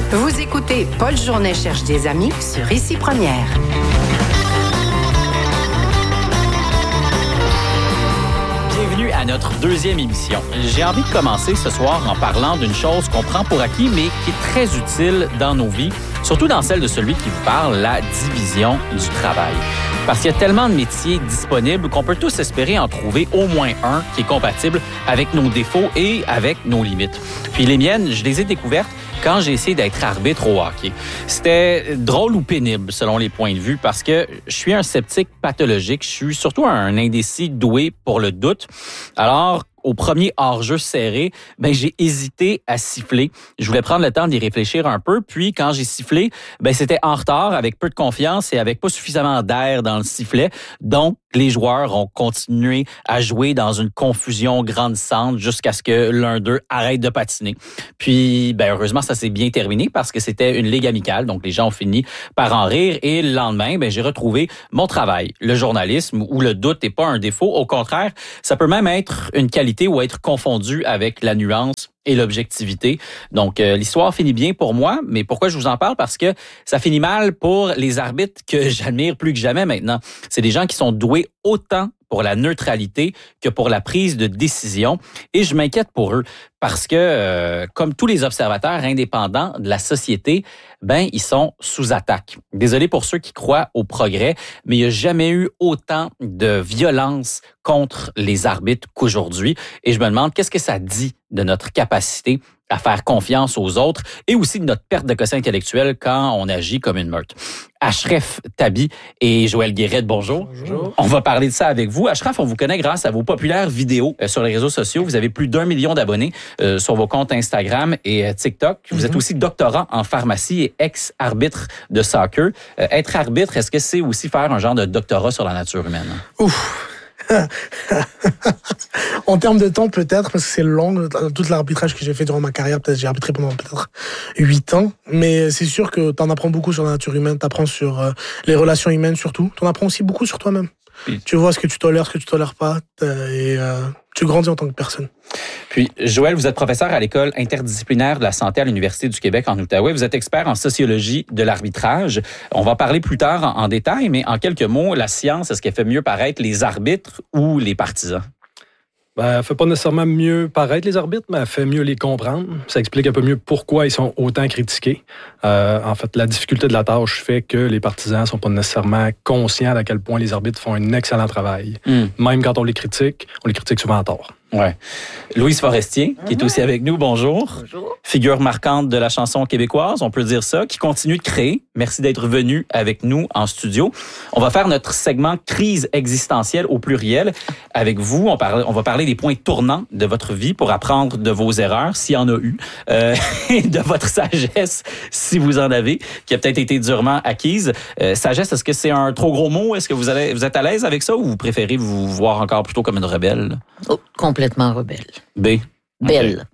Vous écoutez Paul Journet cherche des amis sur Ici Première. Bienvenue à notre deuxième émission. J'ai envie de commencer ce soir en parlant d'une chose qu'on prend pour acquis, mais qui est très utile dans nos vies, surtout dans celle de celui qui vous parle, la division du travail. Parce qu'il y a tellement de métiers disponibles qu'on peut tous espérer en trouver au moins un qui est compatible avec nos défauts et avec nos limites. Puis les miennes, je les ai découvertes quand j'ai essayé d'être arbitre au hockey. C'était drôle ou pénible selon les points de vue parce que je suis un sceptique pathologique. Je suis surtout un indécis doué pour le doute. Alors, au premier hors-jeu serré, j'ai hésité à siffler. Je voulais prendre le temps d'y réfléchir un peu. Puis, quand j'ai sifflé, c'était en retard, avec peu de confiance et avec pas suffisamment d'air dans le sifflet. Donc, les joueurs ont continué à jouer dans une confusion grandissante jusqu'à ce que l'un d'eux arrête de patiner. Puis, heureusement, ça s'est bien terminé parce que c'était une ligue amicale. Donc, les gens ont fini par en rire. Et le lendemain, j'ai retrouvé mon travail. Le journalisme, où le doute n'est pas un défaut. Au contraire, ça peut même être une qualité ou être confondu avec la nuance et l'objectivité. Donc, l'histoire finit bien pour moi, mais pourquoi je vous en parle? Parce que ça finit mal pour les arbitres que j'admire plus que jamais maintenant. C'est des gens qui sont doués autant pour la neutralité que pour la prise de décision. Et je m'inquiète pour eux parce que, comme tous les observateurs indépendants de la société, ils sont sous attaque. Désolé pour ceux qui croient au progrès, mais il n'y a jamais eu autant de violence contre les arbitres qu'aujourd'hui. Et je me demande, qu'est-ce que ça dit de notre capacité à faire confiance aux autres et aussi de notre perte de quotient intellectuel quand on agit comme une meute. Ashraf Tabi et Joël Guérette, bonjour. Bonjour. On va parler de ça avec vous. Ashraf, on vous connaît grâce à vos populaires vidéos sur les réseaux sociaux. Vous avez plus d'1 million d'abonnés sur vos comptes Instagram et TikTok. Vous êtes aussi doctorant en pharmacie et ex-arbitre de soccer. Être arbitre, est-ce que c'est aussi faire un genre de doctorat sur la nature humaine? Ouf. En termes de temps, peut-être, parce que c'est long, tout l'arbitrage que j'ai fait durant ma carrière, j'ai arbitré pendant 8 ans, mais c'est sûr que t'en apprends beaucoup sur la nature humaine, t'apprends sur les relations humaines surtout, t'en apprends aussi beaucoup sur toi-même. Oui. Tu vois ce que tu tolères, ce que tu tolères pas, et tu grandis en tant que personne. Puis, Joël, vous êtes professeur à l'École interdisciplinaire de la santé à l'Université du Québec en Outaouais. Vous êtes expert en sociologie de l'arbitrage. On va parler plus tard en détail, mais en quelques mots, la science, est-ce qu'elle fait mieux paraître les arbitres ou les partisans? Elle fait pas nécessairement mieux paraître les arbitres, mais elle fait mieux les comprendre. Ça explique un peu mieux pourquoi ils sont autant critiqués. En fait, la difficulté de la tâche fait que les partisans sont pas nécessairement conscients d'à quel point les arbitres font un excellent travail. Même quand on les critique souvent à tort. Ouais. Louise Forestier, qui est aussi avec nous, bonjour. Bonjour. Figure marquante de la chanson québécoise, on peut dire ça, qui continue de créer. Merci d'être venu avec nous en studio. On va faire notre segment crise existentielle au pluriel. Avec vous, on va parler des points tournants de votre vie pour apprendre de vos erreurs, s'il y en a eu, et de votre sagesse, si vous en avez, qui a peut-être été durement acquise. Sagesse, est-ce que c'est un trop gros mot? Est-ce que vous êtes à l'aise avec ça ou vous préférez vous voir encore plutôt comme une rebelle? Oh, complètement rebelle. B. Belle.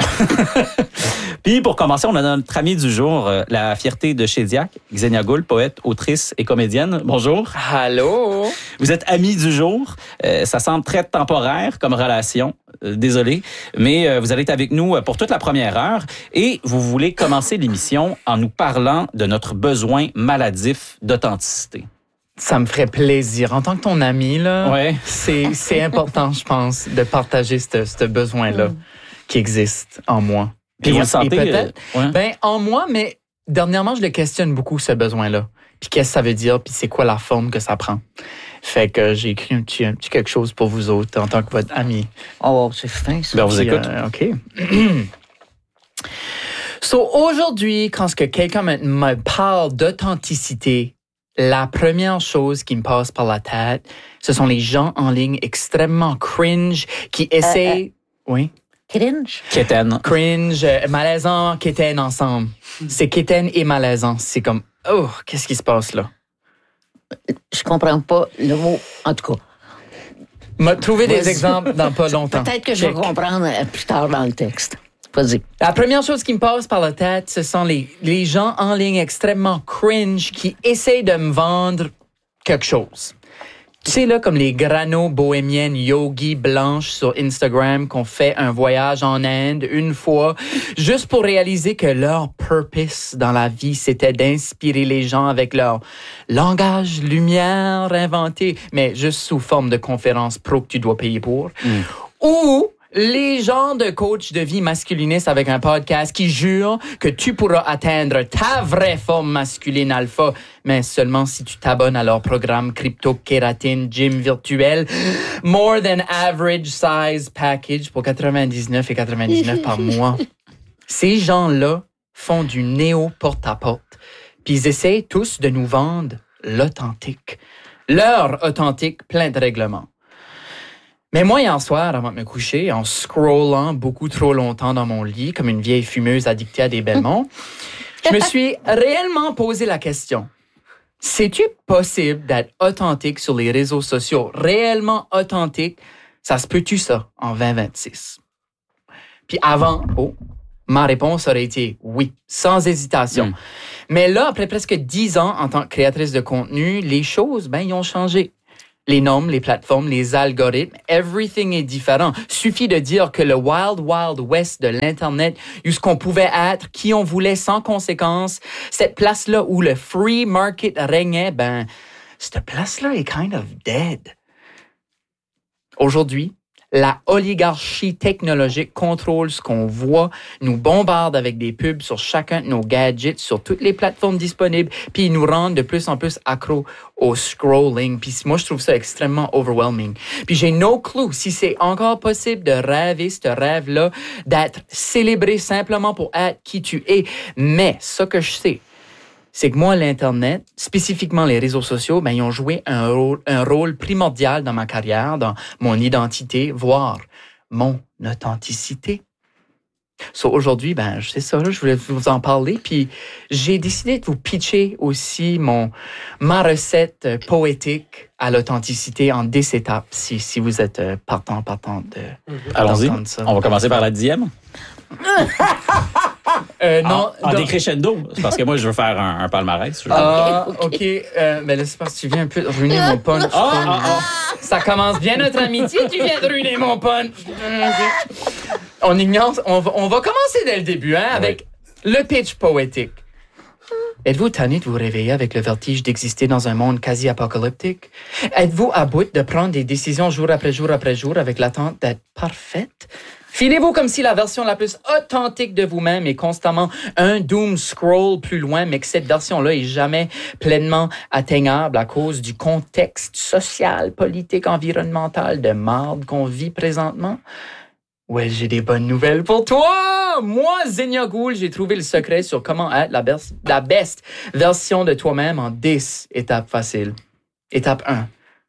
Puis, pour commencer, on a notre amie du jour, la fierté de Shediac, Xenia Gould, poète, autrice et comédienne. Bonjour. Allô. Vous êtes amie du jour. Ça semble très temporaire comme relation. Désolé. Mais vous allez être avec nous pour toute la première heure. Et vous voulez commencer l'émission en nous parlant de notre besoin maladif d'authenticité. Ça me ferait plaisir. En tant que ton ami, là, ouais. c'est important, je pense, de partager ce besoin-là qui existe en moi. Puis vous le sentez? Peut-être, en moi, mais dernièrement, je le questionne beaucoup, ce besoin-là. Puis qu'est-ce que ça veut dire, puis c'est quoi la forme que ça prend. Fait que j'ai écrit un petit quelque chose pour vous autres en tant que votre ami. Oh, c'est fin, ça. Ben, on vous écoute. OK. So, aujourd'hui, quand quelqu'un me parle d'authenticité, la première chose qui me passe par la tête, ce sont les gens en ligne extrêmement cringe qui essaient... Oui? Cringe? Quétaine. Cringe, malaisant, quétaine ensemble. C'est quétaine et malaisant. C'est comme, oh, qu'est-ce qui se passe là? Je comprends pas le mot, en tout cas. M'a trouvé des exemples dans pas longtemps. Peut-être que je vais comprendre plus tard dans le texte. Vas-y. La première chose qui me passe par la tête, ce sont les gens en ligne extrêmement cringe qui essayent de me vendre quelque chose. Tu sais, là, comme les granos bohémiennes yogi blanches sur Instagram qu'on fait un voyage en Inde une fois, juste pour réaliser que leur purpose dans la vie, c'était d'inspirer les gens avec leur langage lumière inventé, mais juste sous forme de conférence pro que tu dois payer pour. Ou les gens de coach de vie masculiniste avec un podcast qui jurent que tu pourras atteindre ta vraie forme masculine alpha, mais seulement si tu t'abonnes à leur programme Crypto Kératine Gym virtuel More Than Average Size Package pour 99,99 par mois. Ces gens-là font du néo porte-à-porte, puis ils essayent tous de nous vendre l'authentique. Leur authentique plein de règlements. Mais moi, hier soir, avant de me coucher, en scrollant beaucoup trop longtemps dans mon lit, comme une vieille fumeuse addictée à des Belmonts, je me suis réellement posé la question. C'est-tu possible d'être authentique sur les réseaux sociaux? Réellement authentique? Ça se peut-tu ça en 2026? Puis avant, ma réponse aurait été oui, sans hésitation. Mais là, après presque 10 ans en tant que créatrice de contenu, les choses, ils ont changé. Les normes, les plateformes, les algorithmes, everything est différent. Suffit de dire que le wild, wild west de l'Internet, où ce qu'on pouvait être, qui on voulait sans conséquence, cette place-là où le free market régnait, cette place-là est kind of dead. Aujourd'hui, la oligarchie technologique contrôle ce qu'on voit, nous bombarde avec des pubs sur chacun de nos gadgets, sur toutes les plateformes disponibles, puis ils nous rendent de plus en plus accros au scrolling. Puis moi, je trouve ça extrêmement overwhelming. Puis j'ai no clue si c'est encore possible de rêver ce rêve-là, d'être célébré simplement pour être qui tu es. Mais ce que je sais, c'est que moi, l'Internet, spécifiquement les réseaux sociaux, ils ont joué un rôle primordial dans ma carrière, dans mon identité, voire mon authenticité. Aujourd'hui, c'est ça, je voulais vous en parler, puis j'ai décidé de vous pitcher aussi ma recette poétique à l'authenticité en 10 étapes, si vous êtes partant de... Allons-y, on va commencer par la 10e. Non, en décrescendo, parce que moi, je veux faire un palmarès. OK. Mais là, c'est parce que tu viens un peu de ruiner mon punch. Ça commence bien notre amitié, tu viens de ruiner mon punch. On va commencer dès le début, avec le pitch poétique. Êtes-vous tanné de vous réveiller avec le vertige d'exister dans un monde quasi-apocalyptique? Êtes-vous à bout de prendre des décisions jour après jour après jour avec l'attente d'être parfaite? Filez-vous comme si la version la plus authentique de vous-même est constamment un doom scroll plus loin, mais que cette version-là est jamais pleinement atteignable à cause du contexte social, politique, environnemental de marde qu'on vit présentement? Ouais, j'ai des bonnes nouvelles pour toi! Moi, Xenia Ghoul, j'ai trouvé le secret sur comment être la best version de toi-même en 10 étapes faciles. Étape 1.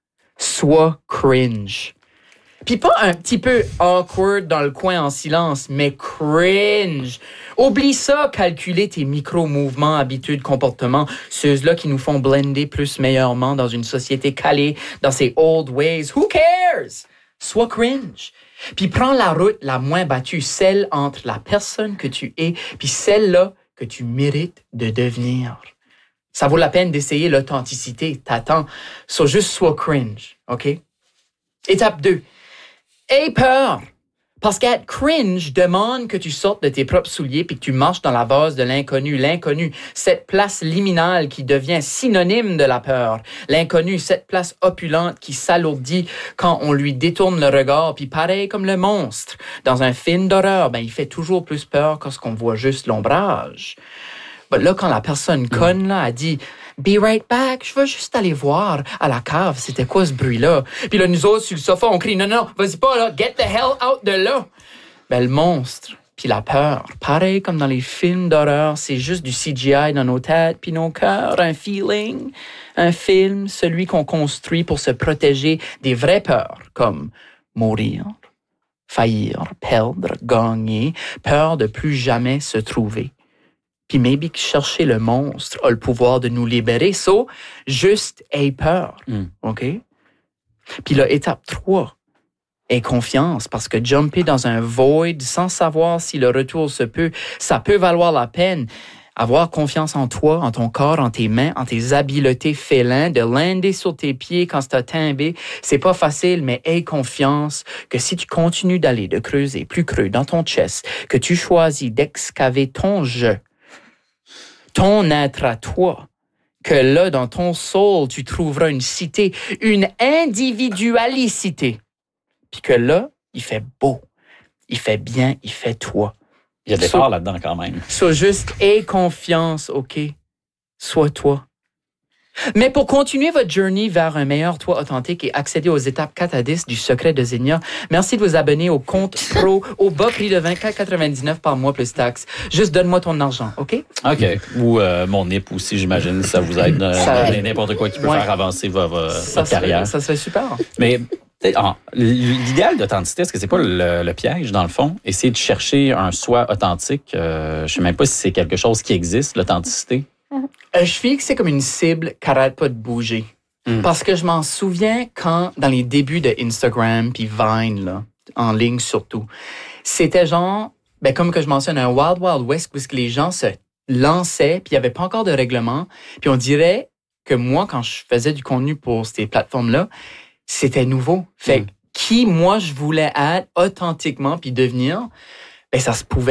Sois cringe. Puis pas un petit peu awkward dans le coin en silence, mais cringe. Oublie ça, calculer tes micro-mouvements, habitudes, comportements, ceux-là qui nous font blender plus meilleurement dans une société calée dans ses old ways. Who cares? Sois cringe. Puis prends la route la moins battue, celle entre la personne que tu es puis celle-là que tu mérites de devenir. Ça vaut la peine d'essayer l'authenticité. T'attends. Juste sois cringe, OK? Étape 2. Aie peur. Parce qu'être cringe demande que tu sortes de tes propres souliers puis que tu marches dans la vase de l'inconnu. L'inconnu, cette place liminale qui devient synonyme de la peur. L'inconnu, cette place opulente qui s'alourdit quand on lui détourne le regard. Puis pareil comme le monstre. Dans un film d'horreur, il fait toujours plus peur lorsqu'on voit juste l'ombrage. Là, quand la personne conne a dit « Be right back, je veux juste aller voir à la cave, c'était quoi ce bruit-là? » Puis là, nous autres, sur le sofa, on crie « Non, vas-y pas là, get the hell out de là! » Le monstre, puis la peur, pareil comme dans les films d'horreur, c'est juste du CGI dans nos têtes puis nos cœurs, un feeling, un film, celui qu'on construit pour se protéger des vraies peurs, comme mourir, faillir, perdre, gagner, peur de plus jamais se trouver. Puis maybe que chercher le monstre a le pouvoir de nous libérer. Juste aie peur. OK? Puis là, étape 3, aie confiance. Parce que jumper dans un void sans savoir si le retour se peut, ça peut valoir la peine. Avoir confiance en toi, en ton corps, en tes mains, en tes habiletés félins, de lander sur tes pieds quand c'est tombé, c'est pas facile, mais aie confiance que si tu continues d'aller, de creuser plus creux dans ton chest, que tu choisis d'excaver ton je, ton être à toi, que là, dans ton soul, tu trouveras une cité, une individualicité. Puis que là, il fait beau, il fait bien, il fait toi. Il y a de l'effort là-dedans quand même. Sois juste aie confiance, OK? Sois toi. Mais pour continuer votre journey vers un meilleur toi authentique et accéder aux étapes 4 à 10 du secret de Zenia, merci de vous abonner au compte pro au bas prix de 24,99 par mois plus taxes. Juste donne-moi ton argent, OK? OK. Ou mon NIP aussi, j'imagine. Ça vous aide. N'importe quoi qui peut faire avancer votre carrière. Ça serait super. Mais l'idéal d'authenticité, est-ce que c'est pas le piège, dans le fond? Essayer de chercher un soi authentique. Je sais même pas si c'est quelque chose qui existe, l'authenticité. Je fixe que c'est comme une cible qui n'arrête pas de bouger. Parce que je m'en souviens quand, dans les débuts de Instagram puis Vine, là, en ligne surtout, c'était genre, comme que je mentionne, un Wild Wild West où les gens se lançaient puis il n'y avait pas encore de règlement. Puis on dirait que moi, quand je faisais du contenu pour ces plateformes-là, c'était nouveau. Fait que qui, moi, je voulais être authentiquement puis devenir, ça se pouvait.